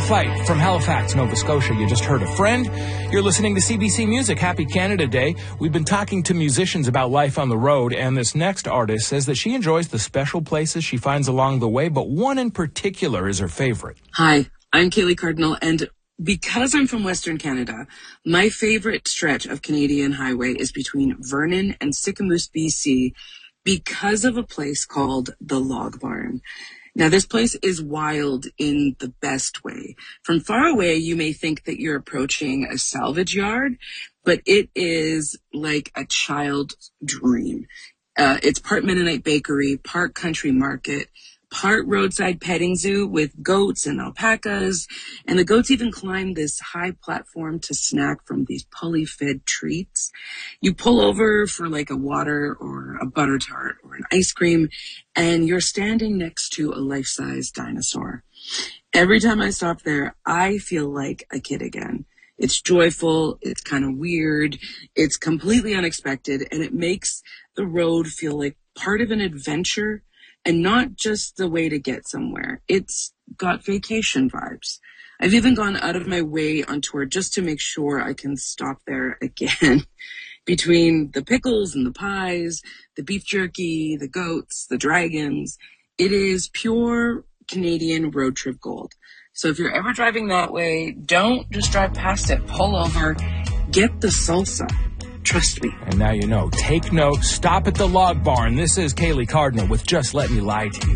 Fight from Halifax, Nova Scotia. You just heard A Friend. You're listening to CBC Music. Happy Canada Day. We've been talking to musicians about life on the road, and this next artist says that she enjoys the special places she finds along the way, but one in particular is her favorite. Hi, I'm Kaylee Cardinal, and because I'm from Western Canada, my favorite stretch of Canadian highway is between Vernon and Sicamous, BC, because of a place called the Log Barn. Now, this place is wild in the best way. From far away, you may think that you're approaching a salvage yard, but it is like a child's dream. It's part Mennonite bakery, part country market, part roadside petting zoo with goats and alpacas. And the goats even climb this high platform to snack from these pulley-fed treats. You pull over for like a water or a butter tart or an ice cream, and you're standing next to a life-size dinosaur. Every time I stop there, I feel like a kid again. It's joyful, it's kind of weird, it's completely unexpected, and it makes the road feel like part of an adventure and not just the way to get somewhere. It's got vacation vibes. I've even gone out of my way on tour just to make sure I can stop there again. Between the pickles and the pies, the beef jerky, the goats, the dragons, it is pure Canadian road trip gold. So if you're ever driving that way, don't just drive past it. Pull over, get the salsa. Trust me. And now you know. Take note. Stop at the Log Barn. This is Kaylee Cardinal with Just Let Me Lie to You.